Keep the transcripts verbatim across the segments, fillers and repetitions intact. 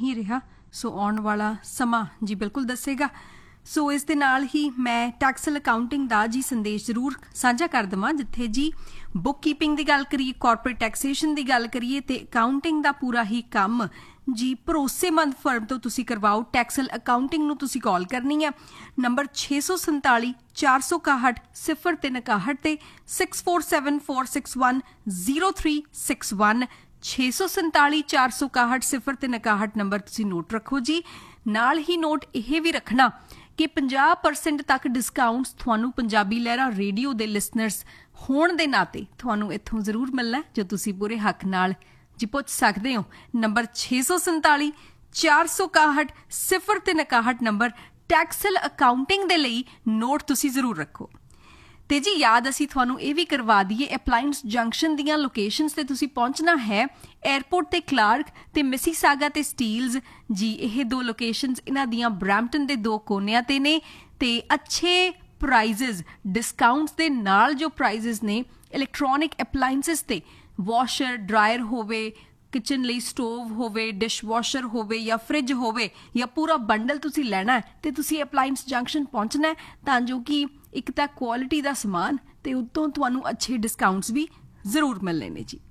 नहीं रहा, सो आने वाला समा जी बिल्कुल दसेगा। सो इस दे नाल ही मैं टैक्सल अकाउंटिंग का जी संदेश जरूर साझा कर देवां, जिथे जी बुक कीपिंग की गल करिए, कॉरपोरेट टैक्सेशन की गल करिए तो अकाउंटिंग का पूरा ही काम जी भरोसेमंद फर्म तो तुसी करवाओ। टैक्सल अकाउंटिंग नूं तुसी कॉल करनी है नंबर छे सौ संताली चार सौ इकाहठ सिफर तीन इकाहठ ते six four seven four six one zero three six one छे सौ संताली चार सौ इकाहठ सिफर तीन इकाहठ नंबर तुसी नोट रखो जी। नाल ही नोट यह भी रखना कि पचास परसेंट तक डिस्काउंट्स थानू पंजाबी लहरा रेडियो दे लिसनर्स होण दे नाते थानू इत्थों जरूर मिलना, जो तुसी पूरे हक नाल जी पुछ सकते हो। नंबर छे सौ संताली चार सौ इकाहठ सिफर तीन इकाहठ नंबर टैक्सल अकाउंटिंग दे लई नोट तुसी जरूर रखो। ते जी याद असी थानू ये भी करवा दईए, अप्लायंस जंक्शन दियां लोकेशनस ते तुसी पहुंचना है एयरपोर्ट ते क्लार्क ते मिसीसागा ते स्टील्स जी। यह दो लोकेशनस इन्हां दियां ब्रैम्पटन दे दो कोनियां ते ने ते अच्छे प्राइजेस डिस्काउंट्स दे नाल जो प्राइजेस ने इलैक्ट्रॉनिक अप्लायंसिस ते वॉशर ड्रायर होवे, किचन ਲਈ स्टोव होवे, डिशवॉशर होवे या फ्रिज होवे या पूरा बंडल तुसी लेना है तो तुसी अप्लायंस जंक्शन पहुंचना है, तां जो कि एक तां क्वालिटी दा समान ते उत्तों तुहानू अच्छे डिस्काउंट्स भी जरूर मिलने ने जी।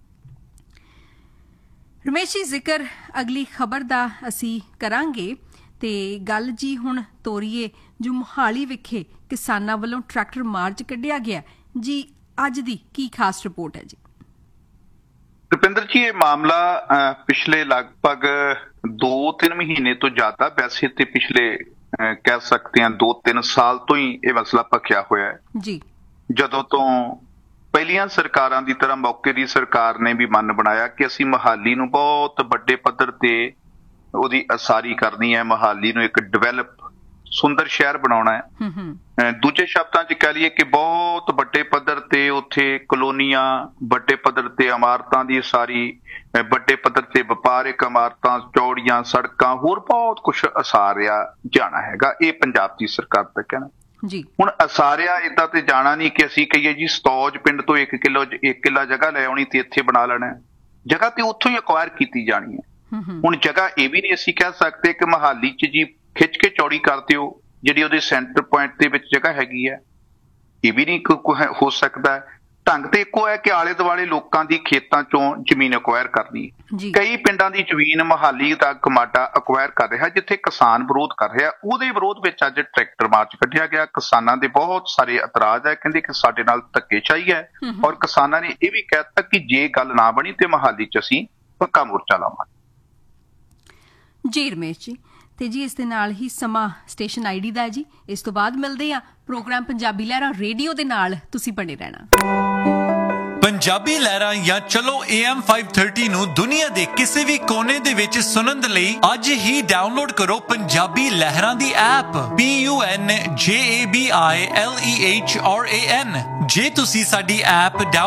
रमेश जी जिक्र अगली खबर दा असी करांगे ते गल जी हुण तोरीए जो मोहाली विखे किसानां वल्लों ट्रैक्टर मार्च कढ़िया गया जी। अज दी की खास रिपोर्ट है जी? रुपिंदर जी, ये मामला पिछले लगभग दो तीन महीने तो ज्यादा, वैसे तो पिछले कह सकते हैं दो तीन साल तो ही ये मसला भखिया होया है जी। जदों तो पहलियां सरकारां दी तरह मौके दी सरकार ने भी मन बनाया कि असीं मोहाली नूं बहुत वड्डे पद्धर ते उहदी असारी करनी है, मोहाली नूं एक डिवेलप सुंदर शहर बनाउणा है। दूजे शब्दां च कह लईए कि बहुत वड्डे पद्धर ते उत्थे कलोनियां, वड्डे पद्धर ते इमारतां दी सारी, वड्डे पद्धर ते वपारिक इमारतां, चौड़ियां सड़कां, होर बहुत कुछ असारिया जाना हैगा। ये पंजाब दी सरकार दा कहना जी। हुण असारिया इदां ते जाना नहीं कि असीं कहिए जी सतौज पिंड तो एक किलो एक किला जगह लै आउणी ते इत्थे बना लेना है, जगह ते उत्थों ही अक्वायर कीती जानी है। हुण जगह ये भी नहीं असीं कह सकते कि मोहाली च जी खिच के चौड़ी कर दिओ जिहड़ी ਉਹਦੇ ਸੈਂਟਰ ਪੁਆਇੰਟ ਦੇ ਵਿੱਚ ਜਗ੍ਹਾ ਹੈਗੀ ਹੈ, ਇਹ ਵੀ ਨਹੀਂ ਹੋ ਸਕਦਾ। ਢੰਗ ਤੇ ਇੱਕੋ ਹੈ ਕਿ ਆਲੇ ਦੁਆਲੇ ਲੋਕਾਂ ਦੀ ਖੇਤਾਂ ਚੋਂ ਜ਼ਮੀਨ ਅਕਵਾਇਰ ਕਰਨੀ। ਕਈ ਪਿੰਡਾਂ ਦੀ ਜ਼ਮੀਨ ਮੁਹਾਲੀ ਦਾ ਕਮਾਡਾ ਅਕਵਾਇਰ ਕਰ ਰਿਹਾ, ਜਿੱਥੇ ਕਿਸਾਨ ਵਿਰੋਧ ਕਰ ਰਿਹਾ। ਉਹਦੇ ਵਿਰੋਧ ਵਿੱਚ ਅੱਜ ਟਰੈਕਟਰ ਮਾਰਚ ਕੱਢਿਆ ਗਿਆ। ਕਿਸਾਨਾਂ ਦੇ ਬਹੁਤ ਸਾਰੇ ਇਤਰਾਜ਼ ਹੈ, ਕਹਿੰਦੇ ਕਿ ਸਾਡੇ ਨਾਲ ਧੱਕੇਸ਼ਾਹੀ ਹੈ, ਔਰ ਕਿਸਾਨਾਂ ਨੇ ਇਹ ਵੀ ਕਹਿ ਦਿੱਤਾ ਕਿ ਜੇ ਗੱਲ ਨਾ ਬਣੀ ਤੇ ਮੁਹਾਲੀ 'ਚ ਅਸੀਂ ਪੱਕਾ ਮੋਰਚਾ ਲਾਵਾਂਗੇ ਜੀ। ਰਮੇਸ਼ ਜੀ ਤੇ ਜੀ ਇਸ ਦੇ ਨਾਲ ਹੀ ਸਮਾਂ ਸਟੇਸ਼ਨ ਆਈਡੀ ਦਾ ਜੀ। ਇਸ ਤੋਂ ਬਾਅਦ ਮਿਲਦੇ ਆ ਪ੍ਰੋਗਰਾਮ ਪੰਜਾਬੀ ਲਹਿਰਾਂ ਰੇਡੀਓ ਦੇ ਨਾਲ, ਤੁਸੀਂ ਬਣੇ ਰਹਿਣਾ। ਪੰਜਾਬੀ ਲਹਿਰਾਂ ਜਾਂ ਚਲੋ ਏ ਐਮ ਪੰਜ ਸੌ ਤੀਹ ਨੂੰ ਦੁਨੀਆ ਦੇ ਕਿਸੇ ਵੀ ਕੋਨੇ ਦੇ ਵਿੱਚ ਸੁਣਨ ਦੇ ਲਈ ਅੱਜ ਹੀ ਡਾਊਨਲੋਡ ਕਰੋ ਪੰਜਾਬੀ ਲਹਿਰਾਂ ਦੀ ਐਪ ਪੀ ਯੂ ਐਨ ਜੇ A B I L E H R A ਐਨ। ਜੇ ਤੁਸੀਂ ਸਾਡੀ ਐਪ